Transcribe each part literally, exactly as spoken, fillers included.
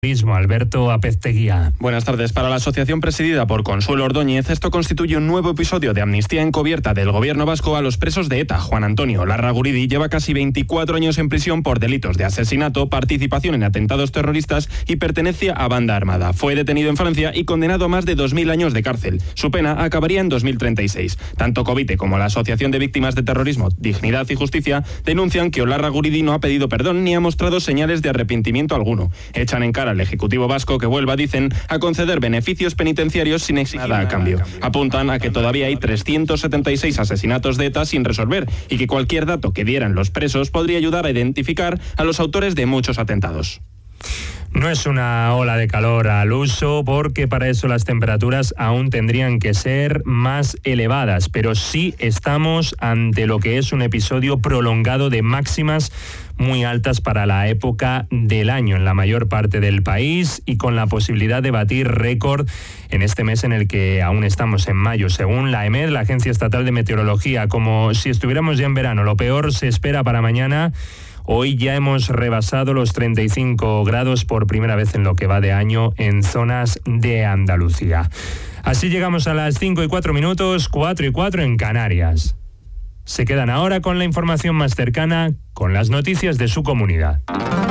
Alberto Apezteguía. Buenas tardes. Para la asociación presidida por Consuelo Ordóñez, esto constituye un nuevo episodio de amnistía encubierta del gobierno vasco a los presos de ETA. Juan Antonio Larraguridi lleva casi veinticuatro años en prisión por delitos de asesinato, participación en atentados terroristas y pertenencia a banda armada. Fue detenido en Francia y condenado a más de dos mil años de cárcel. Su pena acabaría en dos mil treinta y seis. Tanto Covite como la Asociación de Víctimas de Terrorismo, Dignidad y Justicia denuncian que Larraguridi no ha pedido perdón ni ha mostrado señales de arrepentimiento alguno. Echan en cara al Ejecutivo vasco que vuelva, dicen, a conceder beneficios penitenciarios sin exigir nada a cambio. Apuntan a que todavía hay trescientos setenta y seis asesinatos de ETA sin resolver y que cualquier dato que dieran los presos podría ayudar a identificar a los autores de muchos atentados. No es una ola de calor al uso, porque para eso las temperaturas aún tendrían que ser más elevadas, pero sí estamos ante lo que es un episodio prolongado de máximas muy altas para la época del año en la mayor parte del país y con la posibilidad de batir récord en este mes en el que aún estamos en mayo. Según la EMED, la Agencia Estatal de Meteorología, como si estuviéramos ya en verano. Lo peor se espera para mañana. Hoy ya hemos rebasado los treinta y cinco grados por primera vez en lo que va de año en zonas de Andalucía. Así llegamos a las cinco y cuatro minutos, cuatro y cuatro en Canarias. Se quedan ahora con la información más cercana, con las noticias de su comunidad.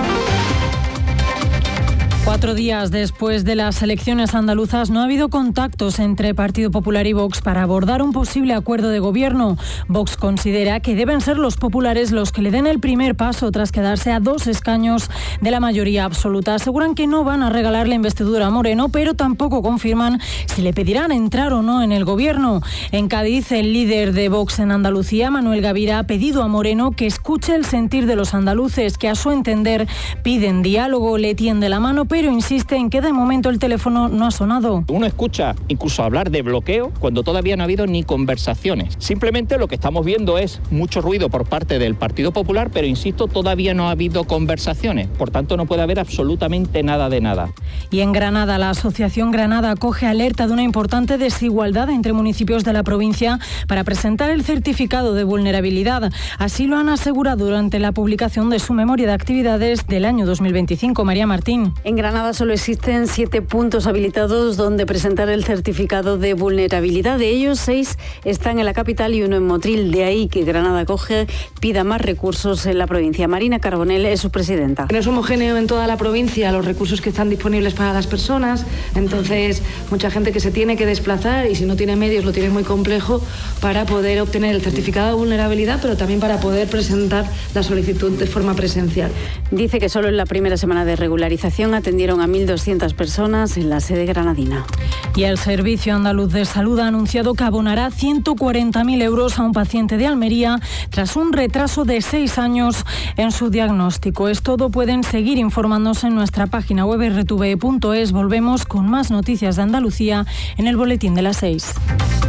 Cuatro días después de las elecciones andaluzas no ha habido contactos entre Partido Popular y Vox para abordar un posible acuerdo de gobierno. Vox considera que deben ser los populares los que le den el primer paso tras quedarse a dos escaños de la mayoría absoluta. Aseguran que no van a regalar la investidura a Moreno, pero tampoco confirman si le pedirán entrar o no en el gobierno. En Cádiz, el líder de Vox en Andalucía, Manuel Gavira, ha pedido a Moreno que escuche el sentir de los andaluces, que a su entender piden diálogo, le tiende la mano, pero pero insiste en que de momento el teléfono no ha sonado. Uno escucha incluso hablar de bloqueo cuando todavía no ha habido ni conversaciones. Simplemente lo que estamos viendo es mucho ruido por parte del Partido Popular, pero insisto, todavía no ha habido conversaciones. Por tanto, no puede haber absolutamente nada de nada. Y en Granada, la Asociación Granada acoge alerta de una importante desigualdad entre municipios de la provincia para presentar el certificado de vulnerabilidad. Así lo han asegurado durante la publicación de su memoria de actividades del año dos mil veinticinco. María Martín. En Granada solo existen siete puntos habilitados donde presentar el certificado de vulnerabilidad. De ellos, seis están en la capital y uno en Motril. De ahí que Granada Acoge pida más recursos en la provincia. Marina Carbonell es su presidenta. No es homogéneo en toda la provincia los recursos que están disponibles para las personas. Entonces, mucha gente que se tiene que desplazar y si no tiene medios lo tiene muy complejo para poder obtener el certificado de vulnerabilidad, pero también para poder presentar la solicitud de forma presencial. Dice que solo en la primera semana de regularización atendieron a mil doscientas personas en la sede granadina. Y el Servicio Andaluz de Salud ha anunciado que abonará ciento cuarenta mil euros a un paciente de Almería tras un retraso de seis años en su diagnóstico. Es todo. Pueden seguir informándose en nuestra página web erre te ve punto es. Volvemos con más noticias de Andalucía en el boletín de las seis.